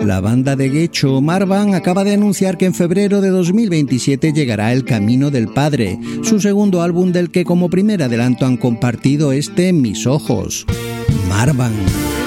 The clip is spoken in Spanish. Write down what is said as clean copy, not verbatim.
La banda de Guecho, Marvan, acaba de anunciar que en febrero de 2027 llegará El Camino del Padre, su segundo álbum del que como primer adelanto han compartido Mis Ojos. Marvan.